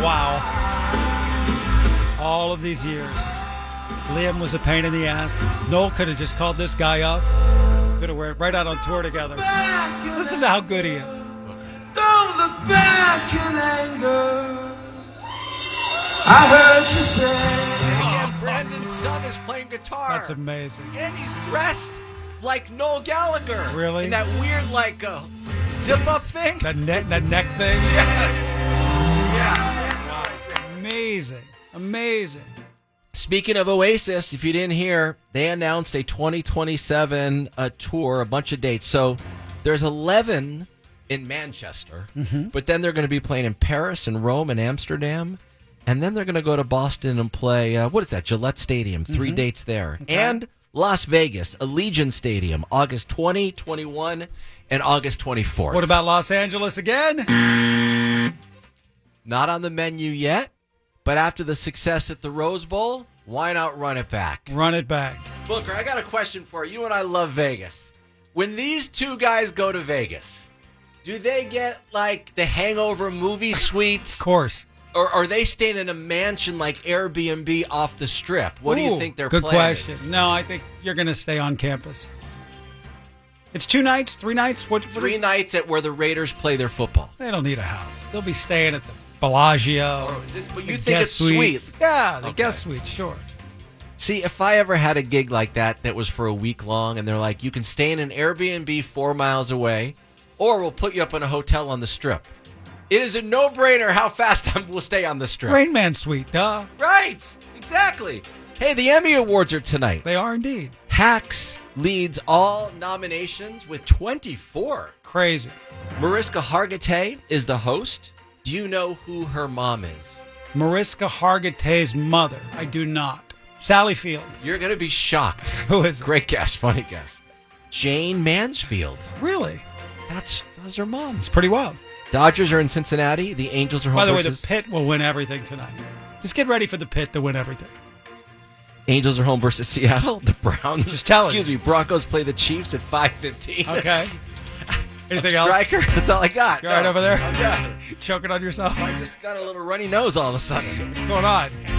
Wow. All of these years. Liam was a pain in the ass. Noel could have just called this guy up. Could have went right out on tour together. Listen to how good he is. Don't look back in anger. I heard you say. And again, Brandon's son is playing guitar. That's amazing. And he's dressed like Noel Gallagher. Really? In that weird, zip-up thing. That neck thing? Yes. Yeah. Wow. Amazing. Amazing. Speaking of Oasis, if you didn't hear, they announced a 2027 tour, a bunch of dates. So there's 11 in Manchester, but then they're going to be playing in Paris and Rome and Amsterdam. And then they're going to go to Boston and play, what is that, Gillette Stadium, 3 dates there. Okay. And Las Vegas, Allegiant Stadium, August 20, 21, and August 24th. What about Los Angeles again? Not on the menu yet. But after the success at the Rose Bowl, why not run it back? Run it back. Booker, I got a question for you. You and I love Vegas. When these two guys go to Vegas, do they get, the Hangover movie suite? Of course. Or are they staying in a mansion like Airbnb off the Strip? What do you think their plan Good question. is? No, I think you're going to stay on campus. It's 2 nights, 3 nights? What 3 nights at where the Raiders play their football. They don't need a house. They'll be staying at the Bellagio. But you think it's suites. sweet? Yeah, the guest suite, sure. See, if I ever had a gig like that was for a week long, and they're like, you can stay in an Airbnb 4 miles away, or we'll put you up in a hotel on the Strip. It is a no-brainer how fast I will stay on the Strip. Rain Man suite, duh. Right, exactly. Hey, the Emmy Awards are tonight. They are indeed. Hacks leads all nominations with 24. Crazy. Mariska Hargitay is the host. Do you know who her mom is? Mariska Hargitay's mother. I do not. Sally Field. You're going to be shocked. Who is it? Great guess, funny guess. Jane Mansfield. Really? That's her mom. It's pretty wild. Dodgers are in Cincinnati. The Angels are home By the way, versus... the Pit will win everything tonight. Just get ready for the Pit to win everything. Angels are home versus Seattle. The Browns. Just tell it. Broncos play the Chiefs at 5:15. Okay. Anything else? Striker? That's all I got. You all right over there? I'm done. Choking on yourself? I just got a little runny nose all of a sudden. What's going on?